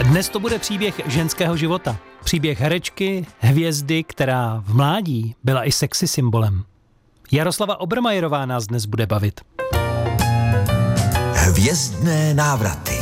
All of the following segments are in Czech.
Dnes to bude příběh ženského života. Příběh herečky, hvězdy, která v mládí byla i sexy symbolem. Jaroslava Obermajerová nás dnes bude bavit. Hvězdné návraty.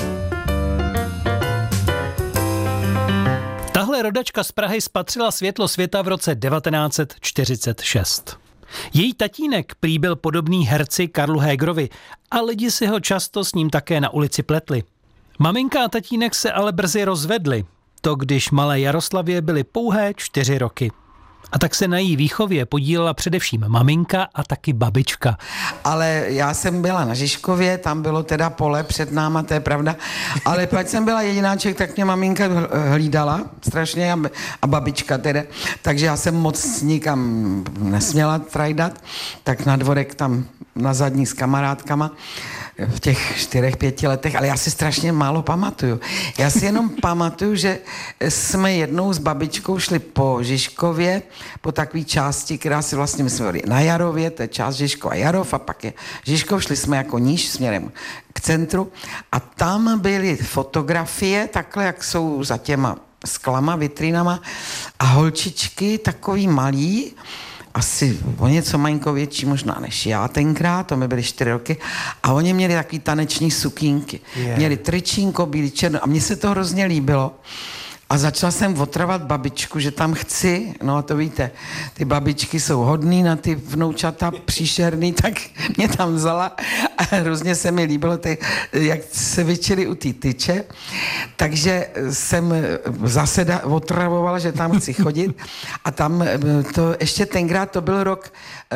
Tahle rodačka z Prahy spatřila světlo světa v roce 1946. Její tatínek prý byl podobný herci Karlu Hégerovi a lidi si ho často s ním také na ulici pletli. Maminka a tatínek se ale brzy rozvedli. To, když malé Jaroslavě byly pouhé 4 roky. A tak se na její výchově podílela především maminka a taky babička. Ale já jsem byla na Žižkově, tam bylo teda pole před náma, to je pravda. Ale pak jsem byla jedináček, tak mě maminka hlídala strašně a babička teda. Takže já jsem moc nikam nesměla trajdat, tak na dvorek tam na zadní s kamarádkama v těch 4-5 letech, ale já si strašně málo pamatuju. Já si jenom pamatuju, že jsme jednou s babičkou šli po Žižkově, po takové části, která si vlastně, my jsme byli na Jarově, to je část Žižkov a Jarov, a pak je Žižkov, šli jsme jako níž směrem k centru a tam byly fotografie, takhle, jak jsou za těma sklama, vitrínama a holčičky takový malý, asi o něco malinko větší možná než já tenkrát, to mi byly 4 roky, a oni měli takový taneční sukínky. Měli tričínko, bílý, černo a mně se to hrozně líbilo. A začala jsem otravat babičku, že tam chci, no a to víte, ty babičky jsou hodný na ty vnoučata, příšerný, tak mě tam vzala a hrozně se mi líbilo, jak se vyčili u té tyče. Takže jsem zase otravovala, že tam chci chodit a tam to ještě tenkrát to byl rok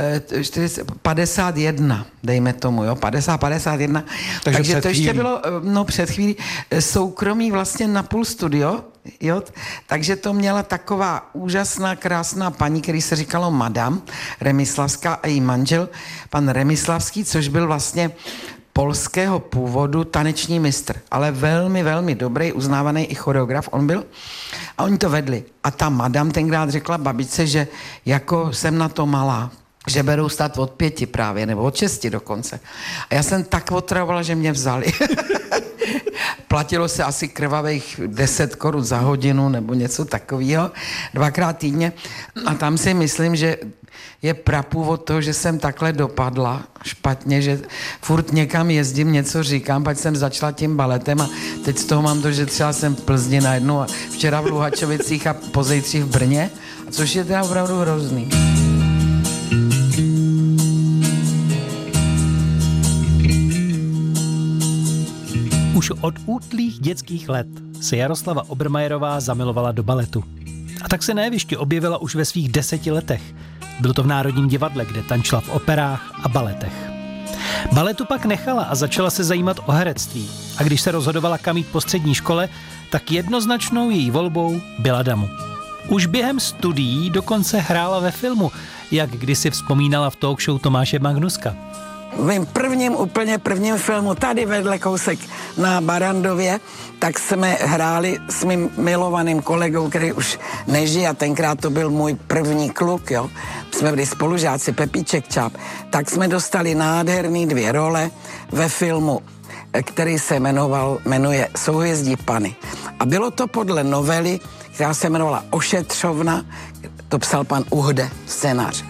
51, dejme tomu, jo, 51. Takže to ještě bylo, no před chvílí, soukromý vlastně na půl studio, jo, takže to měla taková úžasná, krásná paní, který se říkalo Madame Remyslavská a její manžel, pan Remyslavský, což byl vlastně polského původu taneční mistr, ale velmi, velmi dobrý, uznávaný i choreograf on byl a oni to vedli. A ta Madame tenkrát řekla babičce, že jako jsem na to malá, že berou stát od 5 právě, nebo od 6 dokonce. A já jsem tak otravovala, že mě vzali. Platilo se asi krvavých 10 korun za hodinu nebo něco takového, 2krát týdně. A tam si myslím, že je prapůvod toho, že jsem takhle dopadla špatně, že furt někam jezdím, něco říkám, pak jsem začala tím baletem a teď z toho mám to, že třeba jsem v Plzni najednou a včera v Luhačovicích a pozejtří v Brně, což je teda opravdu hrozný. Už od útlých dětských let se Jaroslava Obermajerová zamilovala do baletu. A tak se na jevišti objevila už ve svých 10 letech. Bylo to v Národním divadle, kde tančila v operách a baletech. Baletu pak nechala a začala se zajímat o herectví. A když se rozhodovala, kam jít po střední škole, tak jednoznačnou její volbou byla Damu. Už během studií dokonce hrála ve filmu, jak kdysi vzpomínala v talk show Tomáše Magnuska. V mém úplně prvním filmu, tady vedle kousek na Barandově, tak jsme hráli s mým milovaným kolegou, který už nežije, a tenkrát to byl můj první kluk, jo. Jsme byli spolužáci, Pepíček Čáp. Tak jsme dostali nádherný 2 role ve filmu, který se jmenuje Souhvězdí Panny. A bylo to podle novely, která se jmenovala Ošetřovna, to psal pan Uhde, scénář.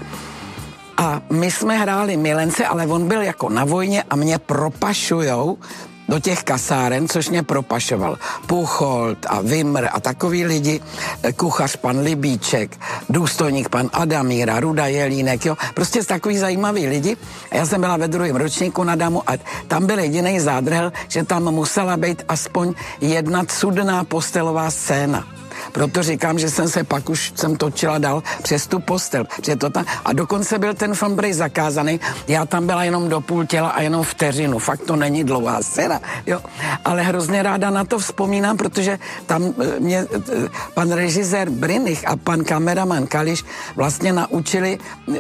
A my jsme hráli milence, ale on byl jako na vojně a mě propašujou do těch kasáren, což mě propašoval Pucholt a Vimr a takový lidi, kuchař pan Libíček, důstojník pan Adamíra, Ruda Jelínek, jo, prostě takový zajímavý lidi. A já jsem byla ve 2. ročníku na Damu a tam byl jediný zádrhel, že tam musela být aspoň 1 cudná postelová scéna. Proto říkám, že jsem se pak už točila dál přes tu postel. A dokonce byl ten film prej zakázaný. Já tam byla jenom do půl těla a jenom vteřinu. Fakt to není dlouhá scéna. Jo. Ale hrozně ráda na to vzpomínám, protože tam mě pan režisér Brinich a pan kameraman Kališ vlastně naučili,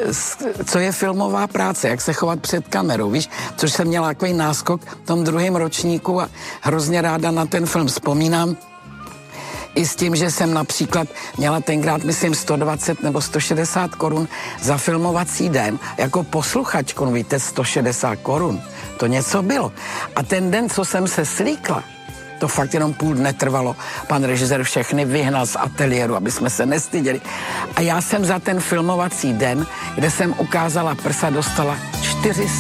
co je filmová práce, jak se chovat před kamerou, víš? Což jsem měla takový náskok v tom 2. ročníku a hrozně ráda na ten film vzpomínám. I s tím, že jsem například měla tenkrát, myslím, 120 nebo 160 korun za filmovací den. Jako posluchačku, víte, 160 korun. To něco bylo. A ten den, co jsem se slíkla, to fakt jenom půl dne trvalo. Pan režisér všechny vyhnal z ateliéru, aby jsme se nestyděli. A já jsem za ten filmovací den, kde jsem ukázala prsa, dostala 400.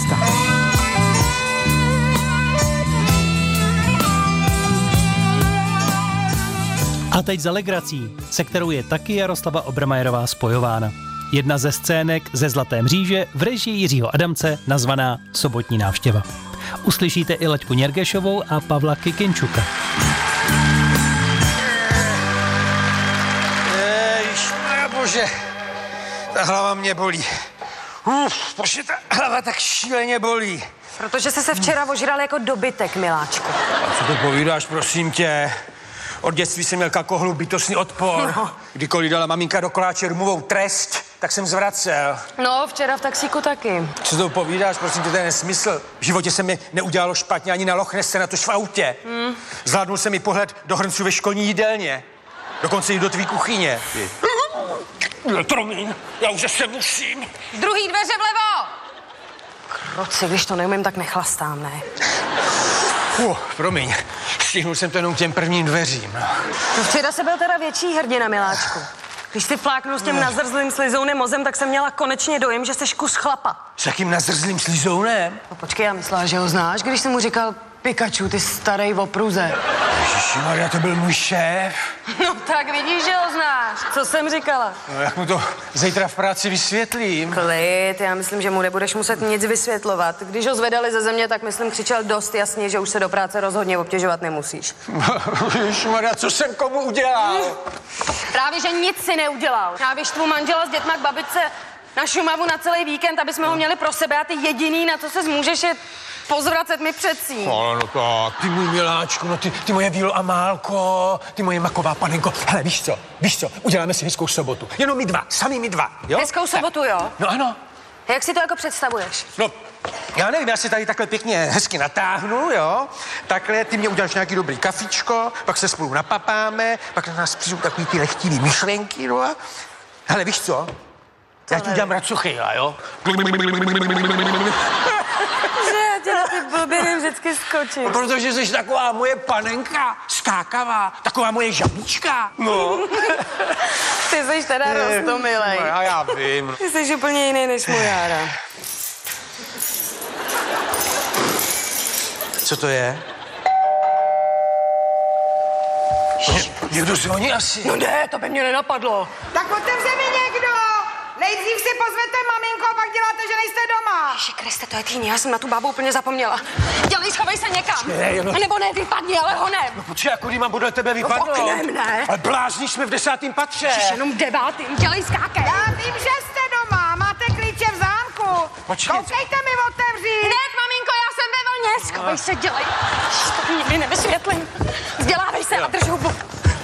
A teď za legrací, se kterou je taky Jaroslava Obermajerová spojována. Jedna ze scének ze Zlaté mříže v režii Jiřího Adamce nazvaná Sobotní návštěva. Uslyšíte i Laďku Něrgešovou a Pavla Kikinčuka. Ježišmarjabože, ta hlava mě bolí. Proč ta hlava tak šíleně bolí? Protože jsi se včera ožral jako dobytek, miláčku. A co to povídáš, prosím tě? Od dětství jsem měl k alkoholu bytostný odpor. No. Kdykoliv dala maminka do koláče rumovou trest, tak jsem zvracel. No, včera v taxíku taky. Co to povídáš, prosím tě, to je nesmysl. V životě se mi neudělalo špatně ani na Loch Nesse, na tož v autě. Zvládnul jsem mi pohled do hrnců ve školní jídelně. Dokonce i do tvý kuchyně. Promiň, já už se musím. Druhý dveře vlevo! Kroci, když to neumím, tak nechlastám, ne? Promiň, stihnul jsem to jenom k těm prvním dveřím. No včera se byl teda větší hrdina, miláčku. Když si fláknul s tím nazrzlým slizounem mozem, tak jsem měla konečně dojem, že jsi kus chlapa. S jakým nazrzlým slizounem? No počkej, já myslela, že ho znáš, když jsem mu říkal Pikachu, ty starý opruze. Ježišmarja, to byl můj šéf. No tak vidíš, že ho znáš. Co jsem říkala? No, jak mu to zítra v práci vysvětlím? Klid, já myslím, že mu nebudeš muset nic vysvětlovat. Když ho zvedali ze země, tak myslím křičel dost jasně, že už se do práce rozhodně obtěžovat nemusíš. Ježišmarja, co jsem komu udělal? Právě, že nic si neudělal. Já vyštvu manžela s dětma k babičce na Šumavu na celý víkend, aby jsme ho měli pro sebe a ty jediný, na co se zmůžeš, je pozvracet mi předsí. No tak, ty můj miláčku, no ty moje Vílo a Málko, ty moje maková panenko. Hele, víš co, uděláme si hezkou sobotu. Jenom my dva, sami my dva, jo? Hezkou sobotu, jo? No ano. A jak si to jako představuješ? No, já nevím, já si tady takhle pěkně hezky natáhnu, jo? Takhle, ty mě uděláš nějaký dobrý kafičko, pak se spolu napapáme, pak na nás přijdou takový ty lehtivý myšlenky, no a... Hele, víš co? Já ti udělám racochejla, jo? Že já tě na ty blbiny vždycky skočím. No, protože jsi taková moje panenka, skákavá, taková moje žabička. No. Ty jsi teda roztomilej. No, já vím. Ty jsi úplně jiný než můj Jára. Co to je? Někdo zvoní asi. No ne, to by mě nenapadlo. Tak otevře mi někdo! Nejdřív si pozvete maminku a pak děláte, že nejste doma. Ježi Kriste, to je týně, já jsem na tu bábu úplně zapomněla. Dělej, schovej se někam. No. A nebo ne, vypadni, ale honem. No počkej, jako mám podle tebe vypadnout? No oknem, ne. Ale blázni, jsme v 10. patře. Ježiš, jenom 9. Dělej, skákej. Já vím, že jste doma, máte klíče v zámku. Počkej. Koukejte mi otevřít. Hned, maminko, já jsem ve vlně. Schovej se, dělej. Ježiš, to nikdy nevysvětlím. Vzdělávej se a drž hubu.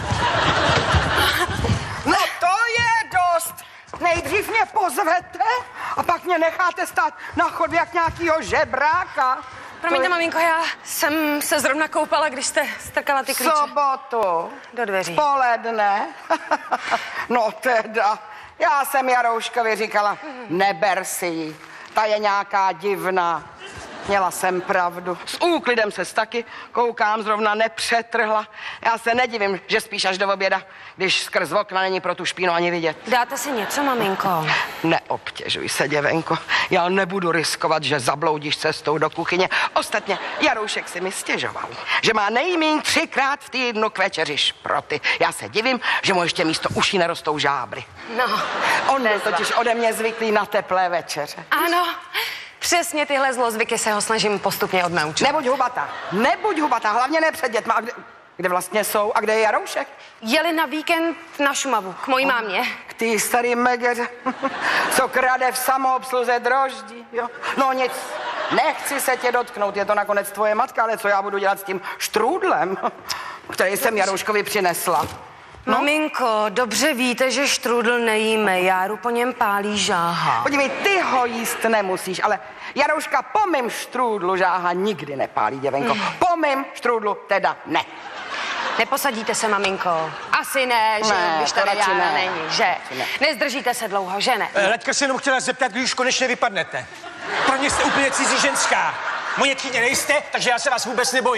No to je dost. Nejdřív mě pozvete a pak mě necháte stát na chodbě jak nějakýho žebráka. Promiňte, maminko, já jsem se zrovna koupala, když jste strkala ty klíče. Sobotu. Do dveří. Poledne. No teda, já jsem Jarouškovi říkala, neber si ji, ta je nějaká divná. Měla jsem pravdu. S úklidem ses taky, koukám, zrovna nepřetrhla. Já se nedivím, že spíš až do oběda, když skrz okna není pro tu špínu ani vidět. Dáte si něco, maminko? Neobtěžuj se, děvenko. Já nebudu riskovat, že zabloudíš cestou do kuchyně. Ostatně, Jaroušek si mi stěžoval, že má nejmíň 3krát v týdnu k večeři šproty. Já se divím, že mu ještě místo uší nerostou žábry. No. On byl totiž ode mě zvyklý na teplé večeře. Ano, přesně tyhle zlozvyky se ho snažím postupně odnaučit. Nebuď hubatá, hlavně ne před dětma. A kde vlastně jsou a kde je Jaroušek? Jeli na víkend na Šumavu, k mojí mámě. K tý starý megeře, co krade v samoobsluze droždí, jo? No nic, nechci se tě dotknout, je to nakonec tvoje matka, ale co já budu dělat s tím štrůdlem, který jsem Jarouškovi přinesla? No? Maminko, dobře víte, že štrůdl nejíme, Járu po něm pálí žáha. Podívej, ty ho jíst nemusíš, ale Jarouška po mým štrůdlu žáha nikdy nepálí, děvenko. Po mým štrůdlu teda ne. Neposadíte se, maminko? Asi ne, že? Ne, Když tady to radši Jára ne. není, že? Ne. Nezdržíte se dlouho, že ne? Laďka se jenom chtěla zeptat, když už konečně vypadnete. Pro mě jste úplně cizí ženská. Moje tchýně nejste, takže já se vás vůbec nebojím.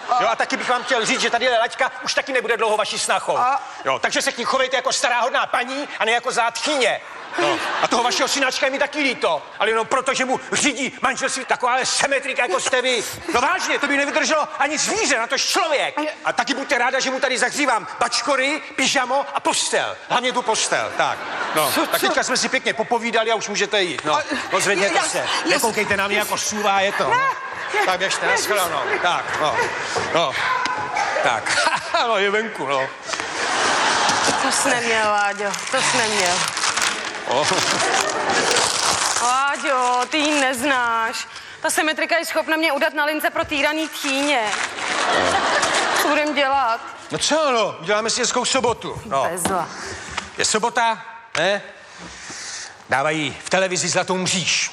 Jo, a taky bych vám chtěl říct, že tady Laďka už taky nebude dlouho vaší snachou. Jo, takže se k ní chovejte jako stará hodná paní a ne jako zátchyně. No. A toho vašeho synáčka je mi taky líto, ale jenom proto, že mu řídí manželství taková symetrika, jako jste vy. No vážně, to by nevydrželo ani zvíře, na tož člověk. A taky buďte ráda, že mu tady zahřívám bačkory, pyžamo a postel. Hlavně tu postel, tak. No, tak teďka jsme si pěkně popovídali a už můžete jít, no. No zvedněte se, nekoukejte na mě jako sůvá, je to. No. Tak běžte, nashledanou. Tak, no. Tak, no je venku, no. To jsi neměl, Láďo, to jsi neměl. Láďo, ty ji neznáš. Ta symetrika je schopna mě udat na lince pro týraný tchýně. Co budem dělat? No co, no, uděláme si hezkou sobotu. No. Bezla. Je sobota, ne? Dávají v televizi Zlatou mříž.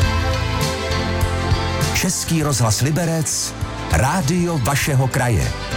Český rozhlas Liberec, rádio vašeho kraje.